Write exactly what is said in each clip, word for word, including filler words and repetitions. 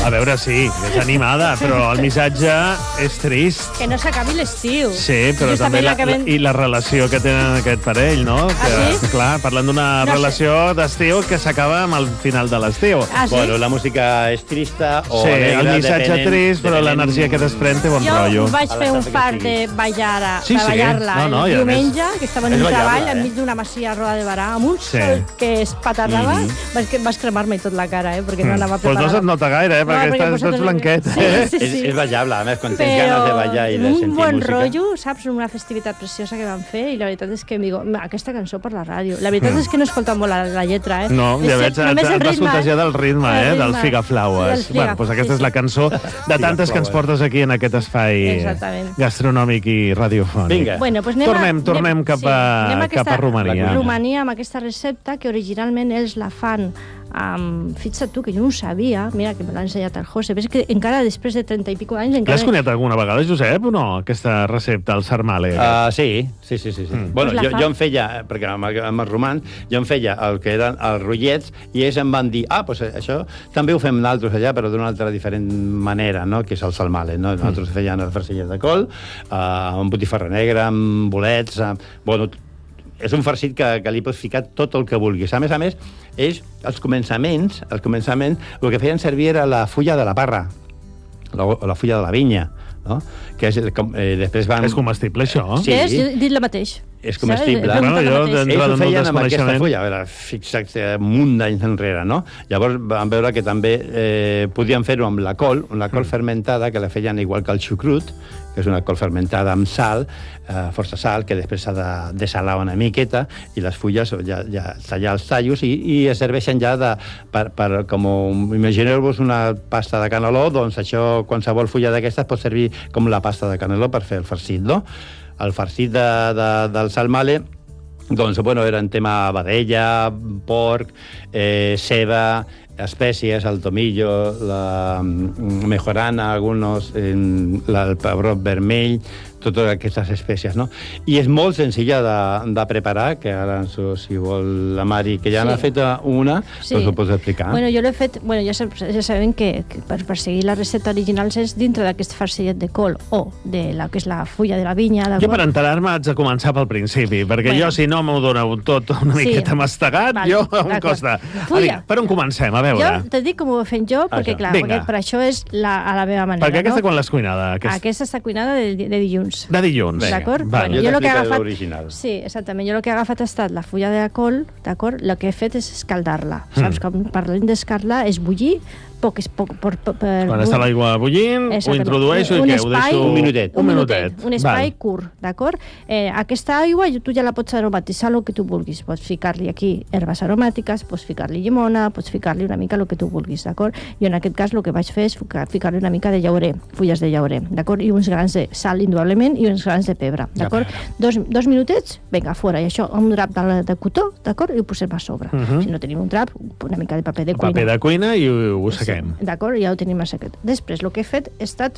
A veure, sí, és animada, però el missatge és trist. Que no s'acabi l'estiu. Sí, però Justament també la, l'acabem- la, i la relació que tenen aquest parell, no? Que, Ah, sí? Clar, parlant d'una No sé. relació d'estiu que s'acaba amb el final de l'estiu. Ah, sí? Bueno, la música és trista o Sí, alegre, el missatge depenent- trist, però depenent- l'energia que desprèn té bon jo rotllo. vaig A fer un l'estat que fart sigui. de ballar-la, Sí, de sí. ballar-la No, no, el i a més- diumenge, que estava en És un ballable, treball eh? enmig d'una masia a Roda de Barà, amb un Sí. sol que es patarrava, Mhm. vas, que- vas cremar-me tot la cara, eh, perquè no anava Doncs no preparada. se't nota gaire, eh, perquè perquè estàs vosaltres- tots blanquet. Sí, eh? sí, És, sí. és ballable, a més, quan tens Però ganes de ballar i de sentir un bon música. rotllo, saps? Una festivitat preciosa que van fer i la veritat és que em digo, aquesta cançó per la ràdio. La veritat és que no he escoltat molt la, la lletra, eh? No, ja És veig, et, només el et vas ritme, contagiar del ritme, eh, El del ritme. Figaflaues. Del Bueno, doncs aquesta sí, és la sí. cançó de tantes que ens portes aquí en aquest espai Exactament. gastronòmic i radiofònic. Vinga. Bueno, pues anem Tornem, a, tornem cap a- anem cap a aquesta- Romania. Romania, amb aquesta recepta, que originalment ells la fan amb... Fixa't tu, que jo no ho sabia, mira, que me l'ha ensenyat el José, ves que encara després de trenta i pico anys... Encara... L'has cuinat alguna vegada, Josep, o no, aquesta recepta, el sarmale? Uh, sí, sí, sí, sí. sí. Mm. Bueno, Pues la jo, fa. jo em feia, perquè amb, el- amb els romans, jo em feia el que eren els rotllets i ells em van dir, ah, doncs això també ho fem nosaltres allà, però d'una altra diferent manera, no?, que és el salmale, no? Nosaltres mm. feien els farcilles de col, uh, amb botifarra negra, amb bolets, amb... Bueno, és un farcit que, que li pots ficar tot el que vulguis. A més a més, és els començaments, els començaments, el que feien servir era la fulla de la parra, la, la fulla de la vinya, no? Que és, com, eh, després van... És comestible, això? Sí. És, jo he dit el mateix. És comestible. Saps? He Bueno, preguntat el jo mateix. d'entrada Ells ho no feien amb aquesta desconeixement. fulla, a veure, fixa't, un munt d'anys enrere, no? Llavors vam veure que també eh, podien fer-ho amb la col, la col mm. fermentada, que la feien igual que el xucrut, que és una col fermentada amb sal, eh, força sal, que després s'ha de desalar una miqueta, i les fulles ja, ja tallar els tallos i, i es serveixen ja de, per, per com imagineu-vos una pasta de caneló, doncs això, qualsevol fulla d'aquestes pot servir com la pasta de caneló per fer el farcit, no? El farcit de, de, del salmale, doncs, bueno, era en tema vedella, porc, eh, ceba, espècies, el tomillo, la mejorana, algunos, eh, la, el pebrot vermell, totes aquestes espècies, no? I és molt senzilla de, de preparar, que ara, si vol la Mari, que ja Sí. n'ha fet una, Sí. doncs ho pots explicar. Bueno, jo l'he fet... Bueno, ja, sab, ja sabem que, que per, per seguir la recepta original és dintre d'aquest farcillet de col o de la que és la fulla de la vinya. Jo per enterar-me haig de començar pel principi, perquè Bueno. jo, si no m'ho doneu tot una Sí. miqueta mastegat, Vale, jo em d'acord. costa. Fulla. Vinga, per on comencem? A veure. Jo te dic com ho he fet jo, perquè, Això. clar, Vinga. perquè per això és la, a la meva manera. Perquè aquesta no? quan l'has cuinada? Aquest... Aquesta està cuinada de, de dilluns. De dilluns. Vinga. D'acord? Vale. Jo jo lo que he t'explico agafat... l'original. Sí, exactament. Jo el que he agafat ha estat la fulla de la col, d'acord? El que he fet és escaldar-la. Mm. Saps? Quan parlem d'escaldar és bullir, poc, és poc, per, per, per, Quan està l'aigua bullint, ho Exactament. introdueixo i Un què? espai- Ho deixo... Un minutet. Un minutet. Un espai Val. curt, d'acord? Eh, aquesta aigua tu ja la pots aromatitzar el que tu vulguis. Pots ficar-li aquí herbes aromàtiques, pots ficar-li llimona, pots ficar-li una mica el que tu vulguis, d'acord? Jo en aquest cas el que vaig fer és ficar- ficar-li una mica de llaurer, fulles de llaurer, d'acord? I uns grans de sal, indudablement, i uns grans de pebre, d'acord? Dos, dos minutets, vinga, fora, i això amb un drap de, de cotó, d'acord? I ho posem a sobre. Uh -huh. Si no tenim un drap, una mica de paper de cuina. Paper de cuina i ho, ho sequem. Sí, d'acord? Ja ho tenim assecat. Després, el que he fet ha estat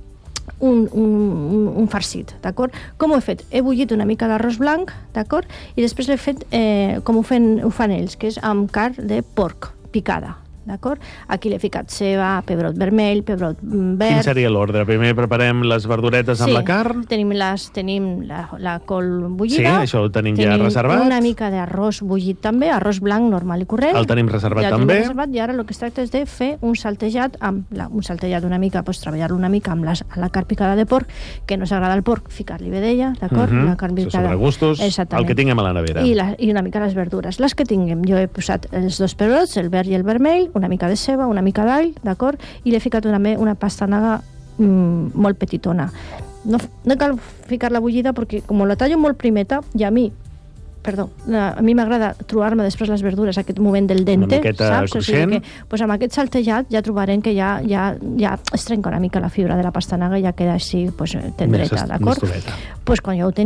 un, un, un farcit, d'acord? Com ho he fet? He bullit una mica d'arròs blanc, d'acord? I després l'he fet eh, com ho, fen, ho fan ells, que és amb carn de porc picada, d'acord? Aquí l'he ficat ceba, pebrot vermell, pebrot Quin verd... seria l'ordre? Primer preparem les verduretes amb Sí, la carn? tenim, les, tenim la, la col Sí, bullida. això ho tenim ja reservat. una mica d'arròs bullit també, arròs blanc normal i corrent. El tenim reservat ja també. Tenim reservat, I ara el que es tracta és de fer un saltejat, amb la, un saltejat una mica, pues, treballar-lo una mica amb la, la carn picada de porc, que no s'agrada el porc, ficar-li vedella, d'acord? Mhm. La carn picada. Sobre gustos, el que tinguem a la nevera. I, la, I una mica les verdures. Les que tinguem, jo he posat els dos pebrots, el verd i el vermell, una mica de ceba, una mica d'all, d'acord? I l'he ficat una, una pastanaga mm, molt petitona. No, no cal ficar-la bullida perquè com la tallo molt primeta, i a mi perdó, a mi m'agrada trobar-me després les verdures, aquest moment del dente, Una miqueta saps? O sigui cruixent. que, pues amb aquest saltejat ja trobarem que ja, ja, ja es trenca una mica la fibra de la pastanaga i ja queda així pues, tendreta, Més- d'acord? més dureta. Pues quan ja ho tenim,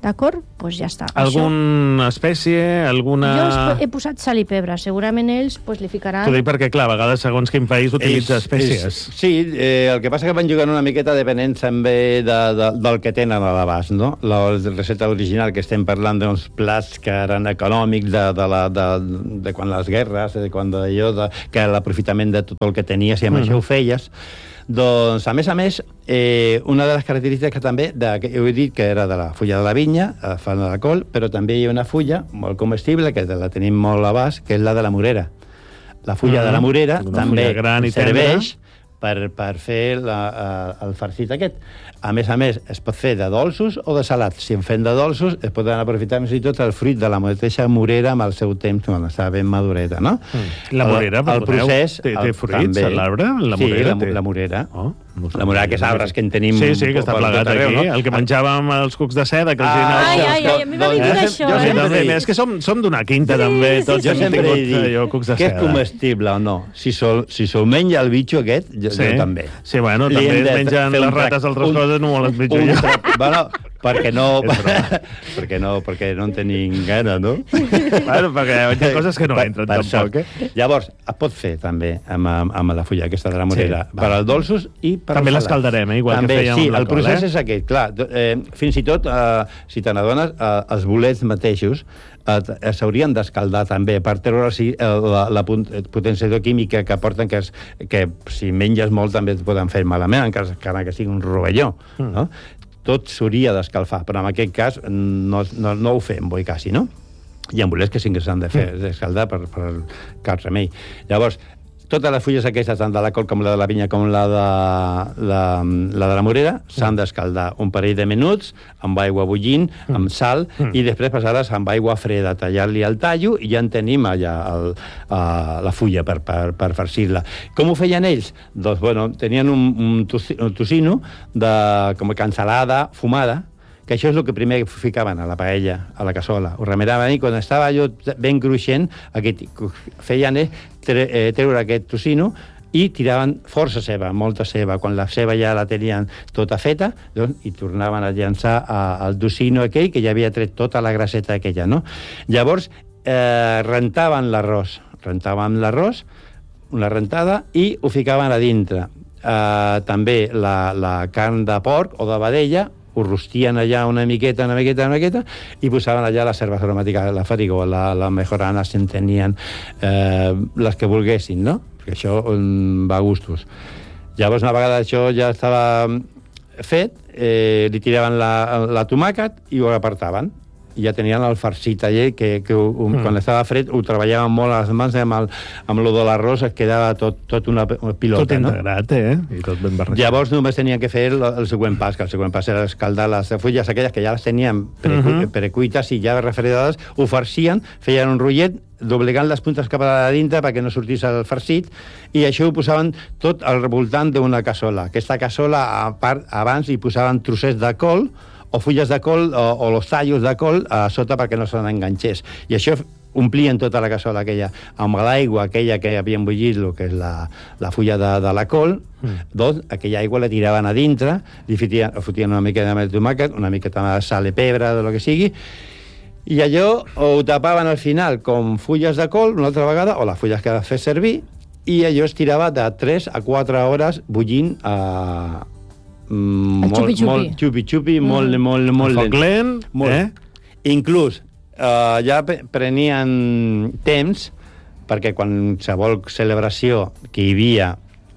d'acord? Doncs pues ja està. Alguna espècie, alguna... Jo he posat sal i pebre, segurament ells pues, li ficaran... T'ho dic perquè, clar, a vegades segons quin país utilitza és, espècies. És, sí, eh, el que passa que van jugant una miqueta depenent també de, de, del que tenen a l'abast, no? La recepta original que estem parlant d'uns plats que eren econòmics de, de, la, de, de quan les guerres, de quan d'allò, de, que l'aprofitament de tot el que tenies i amb mm. això ho feies. Doncs, a més a més, eh, una de les característiques també, de, que heu dit que era de la fulla de la vinya, eh, fan de la col, però també hi ha una fulla molt comestible, que la tenim molt a l'abast, que és la de la morera. La fulla mm. de la morera una també gran i serveix per, per fer la, uh, el farcit aquest. A més a més, es pot fer de dolços o de salats. Si en fem de dolços, es poden aprofitar més i tot el fruit de la mateixa morera amb el seu temps, quan està ben madureta, no? Mm. La morera, el, el procés, té, té fruits a l'arbre? La morera, sí, la, té... la morera. Oh, la morera, que és arbres que en tenim... Sí, sí, que està plegat arreu, aquí. no? El que menjàvem els cucs de seda, que els ah, ai, ai, ai, a mi m'ha vingut eh? això, jo eh? També, és que som, som d'una quinta, sí, també. Sí, tots sí, jo sí. sempre he dit cucs de que seda. és comestible o no. Si se'l si se menja el bitxo aquest, jo, sí. jo també. Sí, bueno, Li també hem de mengen fer un les rates trac- altres un- coses, no me les menjo un jo. tra- Bueno, perquè no, perquè no, perquè no en tenim gana, no? Bueno, perquè hi ha coses que no Per- entren per tampoc, sort. eh? Llavors, es pot fer també amb, amb, amb la fulla aquesta de la morera, Sí, per als dolços i per També als les salats. caldarem, eh? Igual que també, fèiem sí, amb la el col, procés eh? és aquest, clar. Eh, fins i tot, eh, si te n'adones, eh, els bolets mateixos eh, eh, s'haurien d'escaldar també per treure'ls eh, la, la punt- potenciació química que porten, que, és, que si menges molt també et poden fer malament, encara, encara que sigui un rovelló, mm. no? Tot s'hauria d'escalfar, però en aquest cas no, no, no ho fem, boi quasi, no? Hi ha bolets que sí que s'han de fer, d'escaldar per, per cap remei. Llavors, totes les fulles aquestes, tant de la col com la de la vinya com la de la, la, de la morera, s'han d'escaldar un parell de minuts amb aigua bullint, amb sal, mm. i després passar-les amb aigua freda, tallar-li el tallo i ja en tenim allà el, uh, la fulla per, per, per farcir-la. Com ho feien ells? Doncs, bueno, tenien un, un, toci, un tocino de, com que ensalada fumada, que això és el que primer ficaven a la paella, a la cassola. Ho remeraven i quan estava allò ben cruixent, aquest, feien eh, tre, eh, treure aquest tocino i tiraven força ceba, molta ceba. Quan la ceba ja la tenien tota feta, doncs, i tornaven a llançar a, al tocino aquell, que ja havia tret tota la grasseta aquella, no? Llavors, eh, rentaven l'arròs. Rentaven l'arròs, una rentada, i ho ficaven a dintre. Eh, també la, la carn de porc o de vedella, ho rostien allà una miqueta, una miqueta, una miqueta, i posaven allà les herbes aromàtiques, la farigó, la, la mejorana, si en tenien eh, les que volguessin, no? Perquè això um, va a gustos. Llavors, una vegada això ja estava fet, eh, li tiraven la, la tomàquet i ho apartaven. I ja tenien el farcit allà, que, que un, mm. quan estava fred ho treballaven molt a les mans, amb, el, amb lo de l'arròs es quedava tot, tot una, una pilota. Tot integrat, no? eh? I tot ben barrejat. Llavors només tenien que fer el, el següent pas, que el següent pas era escaldar les fulles aquelles que ja les tenien precu uh -huh. precuites i ja refredades, ho farcien, feien un rotllet, doblegant les puntes cap a la dintre perquè no sortís el farcit, i això ho posaven tot al voltant d'una cassola. Aquesta cassola, a part, abans hi posaven trossets de col, o fulles de col, o, o los tallos de col a sota perquè no se n'enganxés. I això omplien tota la cassola aquella amb l'aigua aquella que havien bullit, el que és la, la fulla de, de la col, mm. doncs aquella aigua la tiraven a dintre, li fotien, fotien una mica de tomàquet, una mica de sal i pebre, de lo que sigui, i allò ho tapaven al final com fulles de col, una altra vegada, o les fulles que fes servir, i allò es tirava de tres a quatre hores bullint a... Mm, molt, xupi-xupi. molt xupi-xupi, mm. molt, molt, molt lent. Foc lent, molt. eh? Inclús eh, ja prenien temps, perquè qualsevol celebració que hi havia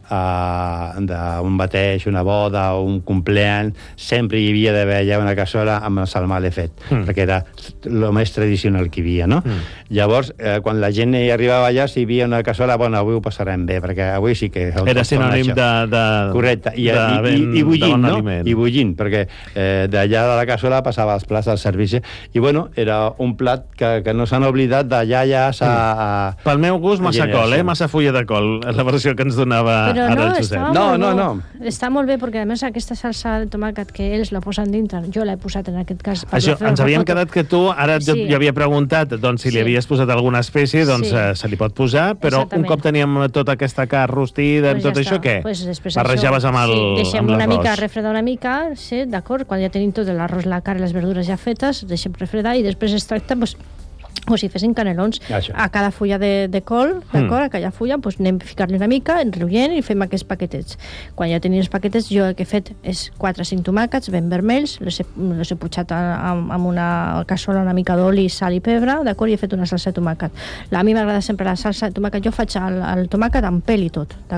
uh, d'un bateig, una boda o un compleany, sempre hi havia d'haver ja una cassola amb el salmale fet, mm. perquè era el més tradicional que hi havia, no? Mm. Llavors, eh, quan la gent hi arribava allà, si hi havia una cassola, bueno, avui ho passarem bé, perquè avui sí que... Era sinònim de, de... Correcte, i, de i, ben, i, i bullint, bon no? aliment. I bullint, perquè eh, d'allà de la cassola passava als plats del servici, i bueno, era un plat que, que no s'han oblidat de iaies a... a Pel meu gust, massa col, eh? Massa fulla de col, és la versió que ens donava... Però ara no, el Josep. estava No, molt no, bo. no. Està molt bé, perquè a més aquesta salsa de tomàquet que ells la posen dintre, jo l'he posat en aquest cas. per Això, fer ens una havíem foto. quedat que tu, ara Sí. sí. jo havia preguntat doncs, si Sí. li havies posat alguna espècie, doncs Sí. eh, se li pot posar, però Exactament. un cop teníem tota aquesta carn rostida, Pues tot ja això, està. què? Pues després Barrejaves això, amb el- sí, deixem amb una l'arròs. mica refredar una mica, sí, d'acord? Quan ja tenim tot l'arròs, la carn i les verdures ja fetes, deixem refredar i després es tracta, pues, o si fessin canelons, Això. a cada fulla de, de col, d'acord? A cada fulla pues, anem a ficar-li una mica, enrotllem i fem aquests paquetets. Quan ja tenim els paquetets, jo el que he fet és quatre o cinc tomàquets ben vermells, les he, les he putxat amb, amb una cassola, una mica d'oli, sal i pebre, d'acord? I he fet una salsa de tomàquet. A mi m'agrada sempre la salsa de tomàquet, jo faig el, el tomàquet amb pèl i tot, d'acord?